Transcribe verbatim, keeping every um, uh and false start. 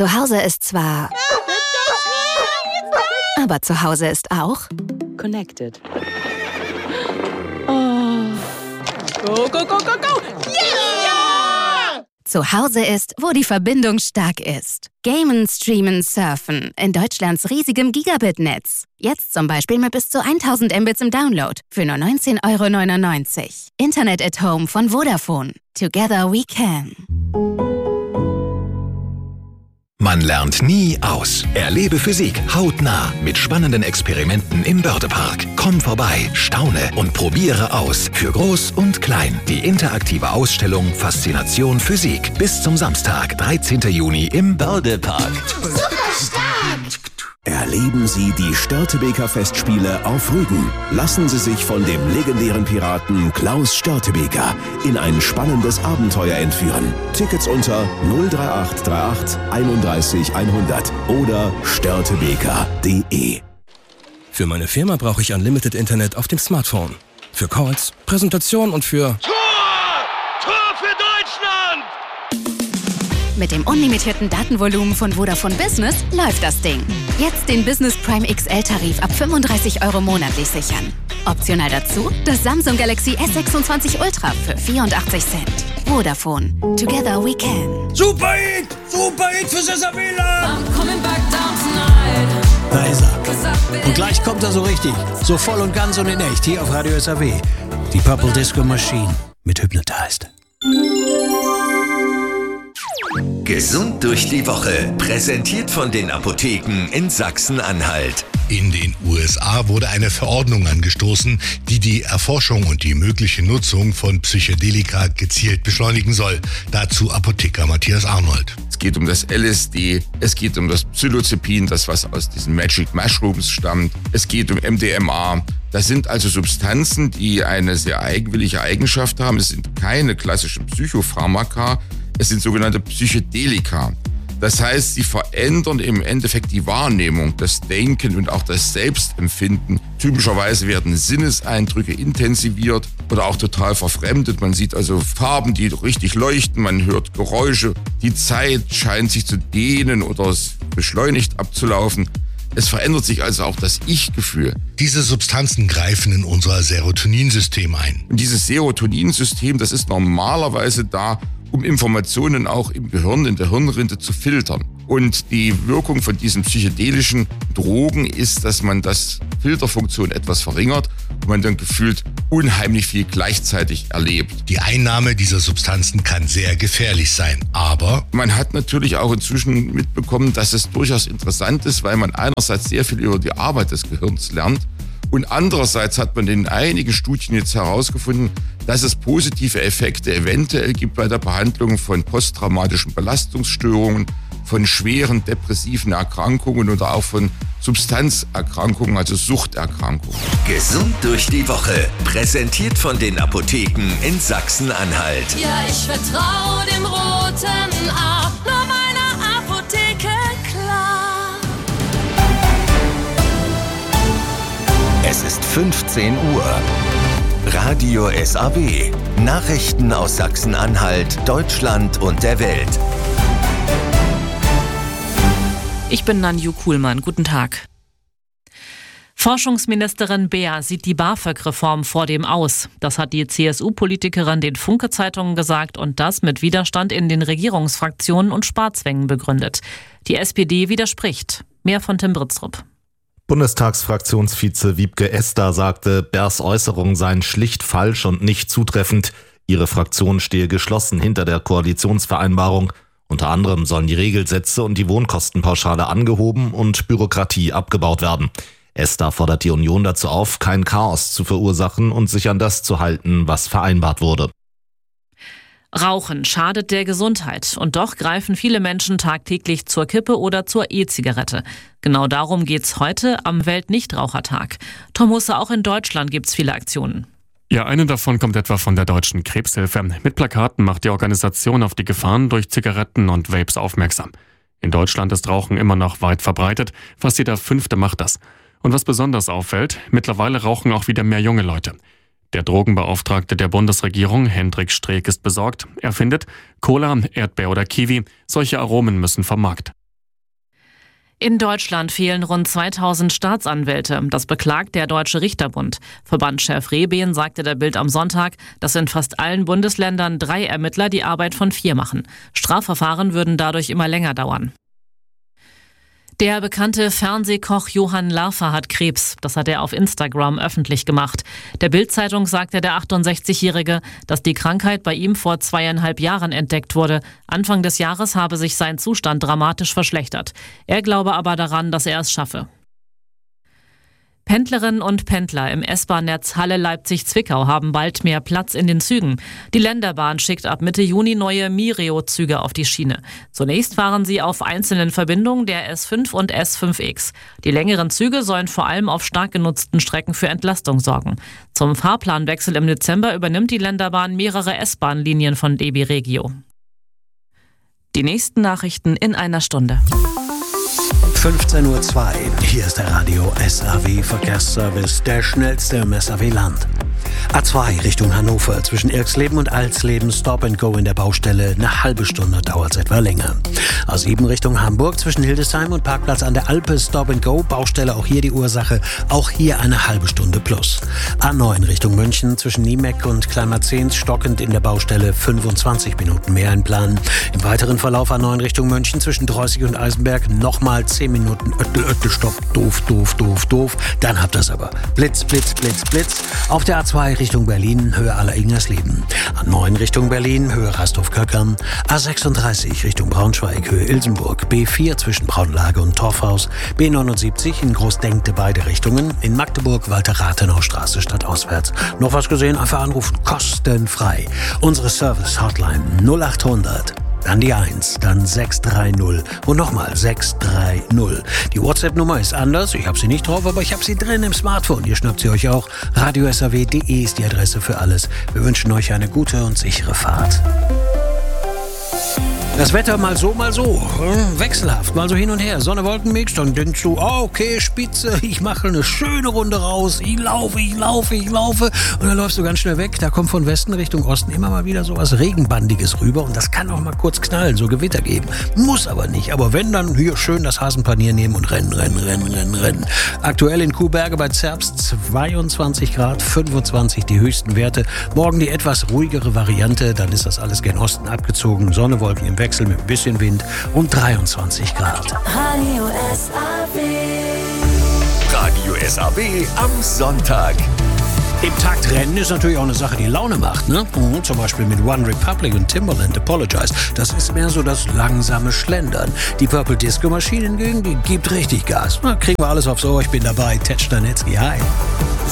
Zu Hause ist zwar... Aber zu Hause ist auch... Connected. Oh. Go, go, go, go, go! Yeah! Zu Hause ist, wo die Verbindung stark ist. Gamen, streamen, surfen. In Deutschlands riesigem Gigabit-Netz. Jetzt zum Beispiel mit bis zu tausend Mbits im Download. Für nur neunzehn Euro neunundneunzig. Internet at Home von Vodafone. Together we can. Man lernt nie aus. Erlebe Physik hautnah mit spannenden Experimenten im Bördepark. Komm vorbei, staune und probiere aus. Für Groß und Klein. Die interaktive Ausstellung Faszination Physik. Bis zum Samstag, dreizehnten Juni im Bördepark. Super stark! Erleben Sie die Störtebeker Festspiele auf Rügen. Lassen Sie sich von dem legendären Piraten Klaus Störtebeker in ein spannendes Abenteuer entführen. Tickets unter null drei acht drei acht einunddreißig hundert oder störtebeker punkt de. Für meine Firma brauche ich Unlimited Internet auf dem Smartphone. Für Calls, Präsentation und für... Tor! Tor für Deutschland! Mit dem unlimitierten Datenvolumen von Vodafone Business läuft das Ding. Jetzt den Business Prime X L-Tarif ab fünfunddreißig Euro monatlich sichern. Optional dazu das Samsung Galaxy S sechsundzwanzig Ultra für vierundachtzig Cent. Vodafone. Together we can. Super Hit! Super Hit für Sessamila! I'm coming back down tonight. Da ist er. Und gleich kommt er so richtig. So voll und ganz und in echt hier auf Radio S A W. Die Purple Disco Machine mit Hypnotized. Gesund durch die Woche. Präsentiert von den Apotheken in Sachsen-Anhalt. In den U S A wurde eine Verordnung angestoßen, die die Erforschung und die mögliche Nutzung von Psychedelika gezielt beschleunigen soll. Dazu Apotheker Matthias Arnold. Es geht um das L S D, es geht um das Psilocybin, das was aus diesen Magic Mushrooms stammt. Es geht um M D M A. Das sind also Substanzen, die eine sehr eigenwillige Eigenschaft haben. Es sind keine klassischen Psychopharmaka, es sind sogenannte Psychedelika. Das heißt, sie verändern im Endeffekt die Wahrnehmung, das Denken und auch das Selbstempfinden. Typischerweise werden Sinneseindrücke intensiviert oder auch total verfremdet. Man sieht also Farben, die richtig leuchten, man hört Geräusche. Die Zeit scheint sich zu dehnen oder es beschleunigt abzulaufen. Es verändert sich also auch das Ich-Gefühl. Diese Substanzen greifen in unser Serotoninsystem ein. Und dieses Serotoninsystem, das ist normalerweise da, um Informationen auch im Gehirn, in der Hirnrinde zu filtern. Und die Wirkung von diesen psychedelischen Drogen ist, dass man das Filterfunktion etwas verringert und man dann gefühlt unheimlich viel gleichzeitig erlebt. Die Einnahme dieser Substanzen kann sehr gefährlich sein, aber... Man hat natürlich auch inzwischen mitbekommen, dass es durchaus interessant ist, weil man einerseits sehr viel über die Arbeit des Gehirns lernt und andererseits hat man in einigen Studien jetzt herausgefunden, dass es positive Effekte eventuell gibt bei der Behandlung von posttraumatischen Belastungsstörungen, von schweren depressiven Erkrankungen oder auch von Substanzerkrankungen, also Suchterkrankungen. Gesund durch die Woche. Präsentiert von den Apotheken in Sachsen-Anhalt. Ja, ich vertraue dem roten A, nur meiner Apotheke, klar. Es ist fünfzehn Uhr. Radio S A W. Nachrichten aus Sachsen-Anhalt, Deutschland und der Welt. Ich bin Nanju Kuhlmann. Guten Tag. Forschungsministerin Beer sieht die BAföG-Reform vor dem aus. Das hat die C S U-Politikerin den Funke-Zeitungen gesagt und das mit Widerstand in den Regierungsfraktionen und Sparzwängen begründet. Die S P D widerspricht. Mehr von Tim Britztrup. Bundestagsfraktionsvize Wiebke Esder sagte, Beers Äußerungen seien schlicht falsch und nicht zutreffend. Ihre Fraktion stehe geschlossen hinter der Koalitionsvereinbarung. Unter anderem sollen die Regelsätze und die Wohnkostenpauschale angehoben und Bürokratie abgebaut werden. Esder fordert die Union dazu auf, kein Chaos zu verursachen und sich an das zu halten, was vereinbart wurde. Rauchen schadet der Gesundheit und doch greifen viele Menschen tagtäglich zur Kippe oder zur E-Zigarette. Genau darum geht's heute am Weltnichtrauchertag. Tom Husse, auch in Deutschland gibt's viele Aktionen. Ja, eine davon kommt etwa von der Deutschen Krebshilfe. Mit Plakaten macht die Organisation auf die Gefahren durch Zigaretten und Vapes aufmerksam. In Deutschland ist Rauchen immer noch weit verbreitet. Fast jeder Fünfte macht das. Und was besonders auffällt, mittlerweile rauchen auch wieder mehr junge Leute. Der Drogenbeauftragte der Bundesregierung, Hendrik Streeck, ist besorgt. Er findet, Cola, Erdbeer oder Kiwi, solche Aromen müssen vom Markt. In Deutschland fehlen rund zweitausend Staatsanwälte. Das beklagt der Deutsche Richterbund. Verbandschef Rehben sagte der Bild am Sonntag, dass in fast allen Bundesländern drei Ermittler die Arbeit von vier machen. Strafverfahren würden dadurch immer länger dauern. Der bekannte Fernsehkoch Johann Lafer hat Krebs. Das hat er auf Instagram öffentlich gemacht. Der Bild-Zeitung sagte der achtundsechzigjährige, dass die Krankheit bei ihm vor zweieinhalb Jahren entdeckt wurde. Anfang des Jahres habe sich sein Zustand dramatisch verschlechtert. Er glaube aber daran, dass er es schaffe. Pendlerinnen und Pendler im S-Bahn-Netz Halle-Leipzig-Zwickau haben bald mehr Platz in den Zügen. Die Länderbahn schickt ab Mitte Juni neue Mireo-Züge auf die Schiene. Zunächst fahren sie auf einzelnen Verbindungen der S fünf und S fünf X. Die längeren Züge sollen vor allem auf stark genutzten Strecken für Entlastung sorgen. Zum Fahrplanwechsel im Dezember übernimmt die Länderbahn mehrere S-Bahn-Linien von D B Regio. Die nächsten Nachrichten in einer Stunde. fünfzehn Uhr zwei. Hier ist der Radio S A W Verkehrsservice, der schnellste im S A W-Land. A zwei Richtung Hannover, zwischen Irxleben und Alsleben, Stop and Go in der Baustelle. Eine halbe Stunde dauert es etwa länger. A sieben Richtung Hamburg, zwischen Hildesheim und Parkplatz an der Alpe, Stop and Go, Baustelle, auch hier die Ursache, auch hier eine halbe Stunde plus. A neun Richtung München, zwischen Niemeck und Kleinmarzens, stockend in der Baustelle, fünfundzwanzig Minuten mehr einplanen. Im weiteren Verlauf A neun Richtung München, zwischen Dreußig und Eisenberg, nochmal zehn Minuten, Öttel, Öttel, Stopp, doof, doof, doof, doof. Dann habt ihr's aber. Blitz, Blitz, Blitz, Blitz. Auf der A zwei Richtung Berlin, Höhe Aller-Ingersleben. A neun Richtung Berlin, Höhe Rasthof-Köckern. A sechsunddreißig Richtung Braunschweig, Höhe Ilsenburg. B vier zwischen Braunlage und Torfhaus. B neunundsiebzig in Großdenkte beide Richtungen. In Magdeburg, Walter-Rathenau-Straße stadtauswärts. Noch was gesehen? Einfach anrufen, kostenfrei. Unsere Service-Hotline null achthundert. Dann die eins, dann sechs drei null und nochmal sechs drei null. Die WhatsApp-Nummer ist anders, ich habe sie nicht drauf, aber ich habe sie drin im Smartphone. Ihr schnappt sie euch auch. radio S A W punkt de ist die Adresse für alles. Wir wünschen euch eine gute und sichere Fahrt. Das Wetter mal so, mal so. Wechselhaft, mal so hin und her. Sonne, Wolken, Mix. Dann denkst du, oh, okay, Spitze, ich mache eine schöne Runde raus. Ich laufe, ich laufe, ich laufe. Und dann läufst du ganz schnell weg. Da kommt von Westen Richtung Osten immer mal wieder so was Regenbandiges rüber. Und das kann auch mal kurz knallen, so Gewitter geben. Muss aber nicht. Aber wenn, dann hier schön das Hasenpanier nehmen und rennen, rennen, rennen, rennen, rennen. Aktuell in Kuhberge bei Zerbst zweiundzwanzig Grad, fünfundzwanzig die höchsten Werte. Morgen die etwas ruhigere Variante. Dann ist das alles gen Osten abgezogen. Sonne, Wolken im Wechsel mit ein bisschen Wind und dreiundzwanzig Grad. Radio S A W. Radio S A W am Sonntag. Im Takt rennen ist natürlich auch eine Sache, die Laune macht, ne? Mhm, zum Beispiel mit One Republic und Timbaland Apologize. Das ist mehr so das langsame Schlendern. Die Purple Disco Machine hingegen, die gibt richtig Gas. Na, kriegen wir alles aufs Ohr. Ich bin dabei. Tetsch Danetsky, hi.